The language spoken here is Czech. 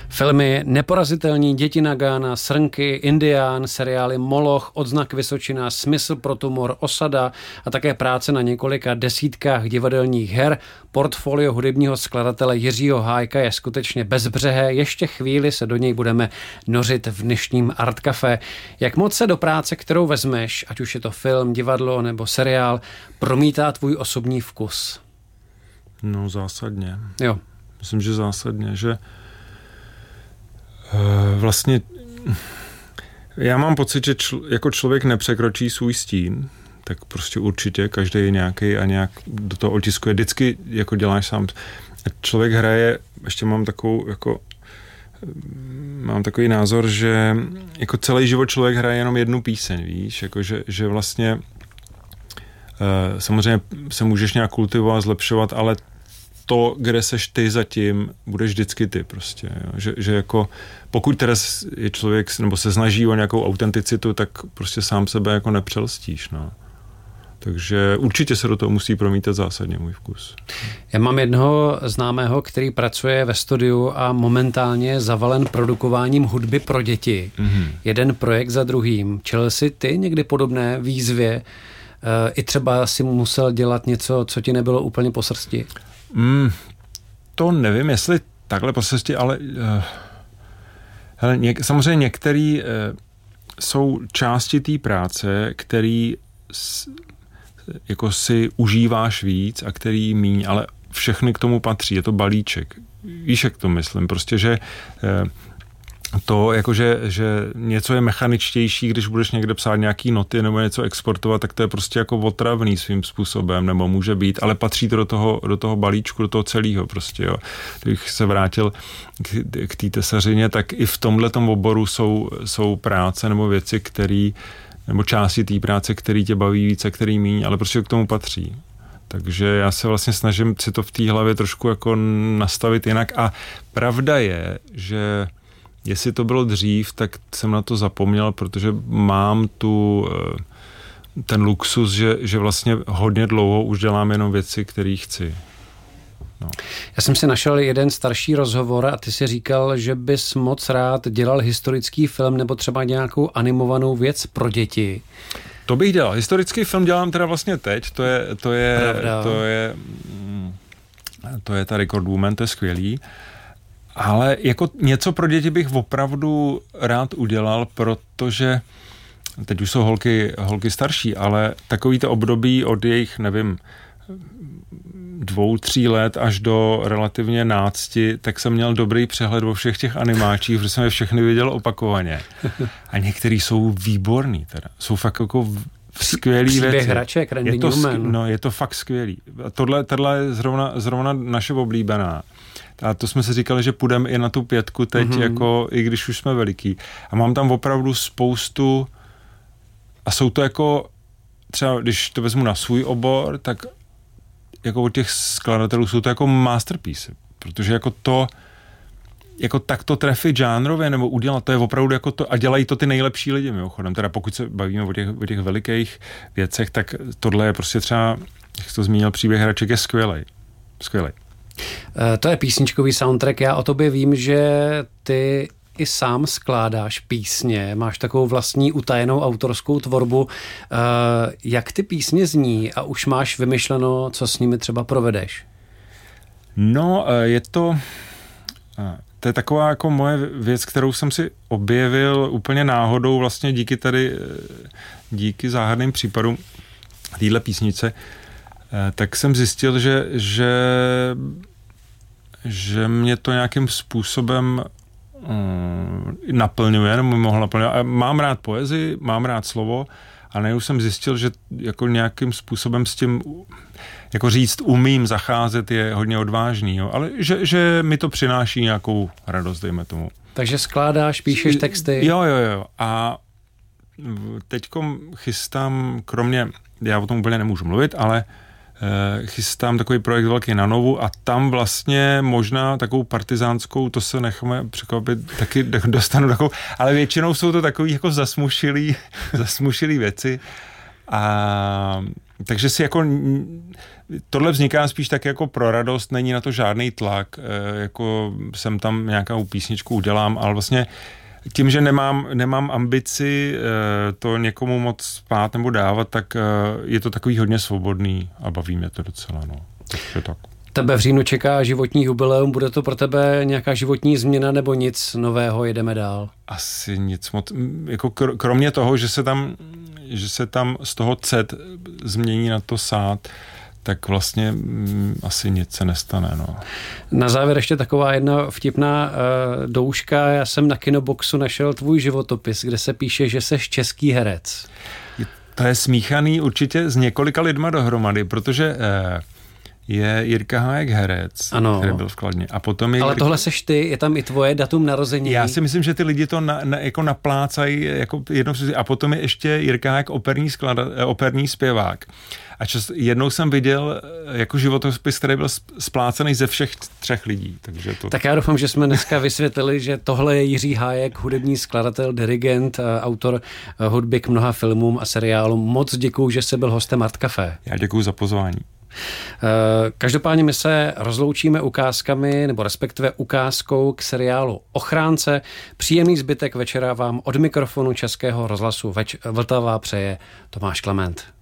Filmy Neporazitelní, Děti na Gána, Srnky, Indián, seriály Moloch, Odznak Vysočina, Smysl pro tumor, Osada a také práce na několika desítkách divadelních her. Portfolio hudebního skladatele Jiřího Hájka je skutečně bezbřehé. Ještě chvíli se do něj budeme nořit v dnešním Art Café. Jak moc se do práce, kterou vezmeš, ať už je to film, divadlo nebo seriál, promítá tvůj osobní vkus? No zásadně. Jo. Myslím, že zásadně, že vlastně já mám pocit, že jako člověk nepřekročí svůj stín, tak prostě určitě každý nějaký a nějak do toho otiskuje. Vždycky jako děláš sám. Člověk hraje, ještě mám takový názor, že jako celý život člověk hraje jenom jednu píseň, víš, jako že vlastně samozřejmě se můžeš nějak kultivovat, zlepšovat, ale to, kde seš ty zatím, budeš vždycky ty prostě. Jo? Že jako pokud teda je člověk nebo se snaží o nějakou autenticitu, tak prostě sám sebe jako nepřelstíš. No. Takže určitě se do toho musí promítat zásadně můj vkus. Já mám jednoho známého, který pracuje ve studiu a momentálně je zavalen produkováním hudby pro děti. Mm-hmm. Jeden projekt za druhým. Čelil jsi ty někdy podobné výzvě? I třeba si musel dělat něco, co ti nebylo úplně po srsti? To nevím, jestli takhle po srsti, ale samozřejmě některé jsou části té práce, který jako si užíváš víc a který míň, ale všechny k tomu patří, je to balíček. Víš, jak to myslím, prostě, že to, jakože, že něco je mechaničtější, když budeš někde psát nějaký noty nebo něco exportovat, tak to je prostě jako otravný svým způsobem, nebo může být, ale patří to do toho balíčku, do toho celého prostě, jo. Když se vrátil k té tesařině, tak i v tomhletom oboru jsou práce nebo věci, nebo části té práce, který tě baví více, který míň, ale prostě k tomu patří. Takže já se vlastně snažím si to v té hlavě trošku jako nastavit jinak a pravda je, že jestli to bylo dřív, tak jsem na to zapomněl, protože mám ten luxus, že vlastně hodně dlouho už dělám jenom věci, které chci. No. Já jsem si našel jeden starší rozhovor a ty si říkal, že bys moc rád dělal historický film nebo třeba nějakou animovanou věc pro děti. To bych dělal. Historický film dělám teda vlastně teď. To je ta Record Woman, to je skvělý. Ale jako něco pro děti bych opravdu rád udělal, protože teď už jsou holky starší, ale takový to období od jejich, nevím, 2-3 let až do relativně 11, tak jsem měl dobrý přehled o všech těch animáčích, protože jsem je všechny viděl opakovaně. A některý jsou výborný teda. Jsou fakt jako skvělý věci. Příběh hraček, Randy Newman. No, je to fakt skvělý. Tohle je zrovna naše oblíbená. A to jsme si říkali, že půjdeme i na tu 5 teď, jako i když už jsme veliký. A mám tam opravdu spoustu a jsou to jako třeba, když to vezmu na svůj obor, tak jako od těch skladatelů jsou to jako masterpiece, protože jako to jako tak to trefit žánrově nebo udělat, to je opravdu jako to a dělají to ty nejlepší lidi mimochodem. Teda pokud se bavíme o těch velikých věcech, tak tohle je prostě třeba, jak jsi to zmínil, Příběh hraček je skvělej. To je písničkový soundtrack. Já o tobě vím, že ty i sám skládáš písně, máš takovou vlastní utajenou autorskou tvorbu. Jak ty písně zní a už máš vymyšleno, co s nimi třeba provedeš? No, to je taková jako moje věc, kterou jsem si objevil úplně náhodou vlastně díky záhadným případům téhle písnice. Tak jsem zjistil, že mě to nějakým způsobem naplňuje, nebo mohl naplňovat. Mám rád poezii, mám rád slovo, a najednou jsem zjistil, že jako nějakým způsobem s tím jako říct umím zacházet je hodně odvážný, jo? Ale že mi to přináší nějakou radost, dejme tomu. Takže skládáš, píšeš texty? Jo. A teďkom chystám, kromě, já o tom úplně nemůžu mluvit, ale chystám takový projekt velký na Novu a tam vlastně možná takovou partizánskou, to se necháme překvapit, taky dostanu takovou, ale většinou jsou to takový jako zasmušilý věci Takže si jako tohle vzniká spíš tak jako pro radost, není na to žádný tlak, jako jsem tam nějakou písničku udělám, ale vlastně tím, že nemám ambici to někomu moc spát nebo dávat, tak je to takový hodně svobodný a baví mě to docela, no. Takže tak. Tebe v říjnu čeká životní jubileum, bude to pro tebe nějaká životní změna nebo nic nového, jedeme dál? Asi nic moc, jako kromě toho, že se tam z toho cet změní na to sát, tak vlastně asi nic se nestane. No. Na závěr ještě taková jedna vtipná douška. Já jsem na Kinoboxu našel tvůj životopis, kde se píše, že seš český herec. To je smíchaný určitě s několika lidma dohromady, protože je Jirka Hájek herec, ano, který byl v Kladně. A potom je ale tohle seš ty, je tam i tvoje datum narození. Já si myslím, že ty lidi to jako naplácají jako jedno, a potom je ještě Jirka Hájek operní zpěvák. A jednou jsem viděl jako životopis, který byl splácený ze všech 3 lidí. Takže to... Tak já doufám, že jsme dneska vysvětlili, že tohle je Jiří Hájek, hudební skladatel, dirigent, autor hudby k mnoha filmům a seriálům. Moc děkuju, že jsi byl hostem Art Café. Já děkuju za pozvání. Každopádně my se rozloučíme ukázkami, nebo respektive ukázkou k seriálu Ochránce. Příjemný zbytek večera vám od mikrofonu Českého rozhlasu Vltava přeje Tomáš Klement.